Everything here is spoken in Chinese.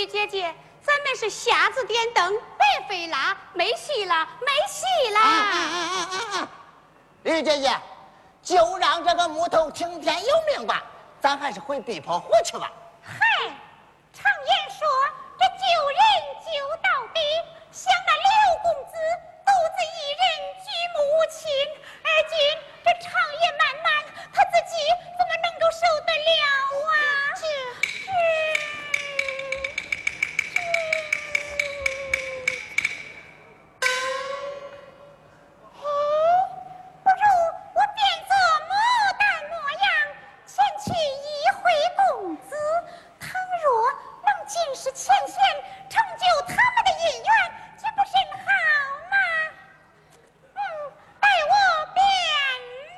玉姐姐，咱们是瞎子点灯，白费啦，没戏啦，没戏啦！ 玉姐姐，就让这个木头听天由命吧，咱还是回地坡湖去吧。 嗨。